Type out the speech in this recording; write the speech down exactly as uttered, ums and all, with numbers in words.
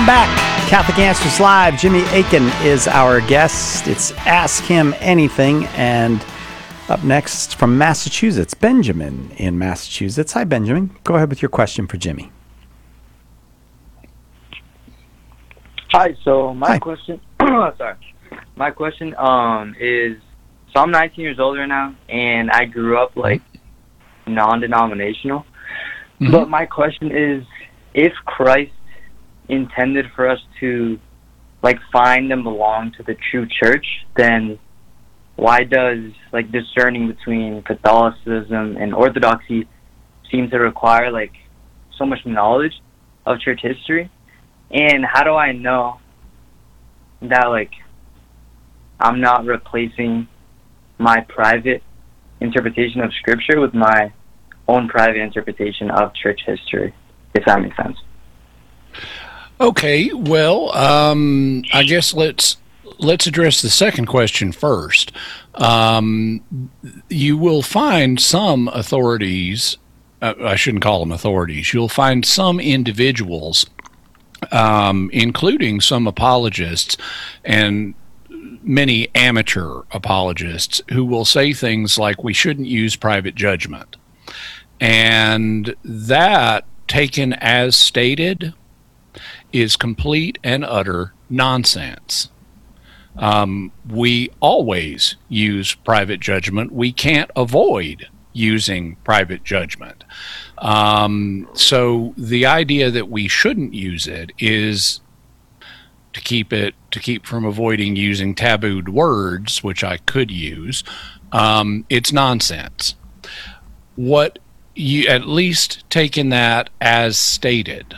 back. Catholic Answers Live. Jimmy Akin is our guest. It's Ask Him Anything. And up next from Massachusetts, Benjamin in Massachusetts. Hi, Benjamin. Go ahead with your question for Jimmy. Hi. So my Hi. question, sorry, my question um is, so I'm nineteen years old right now, and I grew up like non-denominational. Mm-hmm. But my question is, if Christ intended for us to like find and belong to the true church, then why does like discerning between Catholicism and Orthodoxy seem to require like so much knowledge of church history? And how do I know that like I'm not replacing my private interpretation of Scripture with my own private interpretation of church history, if that makes sense? Okay, well, um, I guess let's let's address the second question first. Um, you will find some authorities, uh, I shouldn't call them authorities, you'll find some individuals, um, including some apologists and many amateur apologists, who will say things like we shouldn't use private judgment. And that, taken as stated, is complete and utter nonsense. Um, we always use private judgment. We can't avoid using private judgment. Um, so the idea that we shouldn't use it is to keep it to keep from avoiding using tabooed words, which I could use. Um, it's nonsense. What you, at least taking that as stated,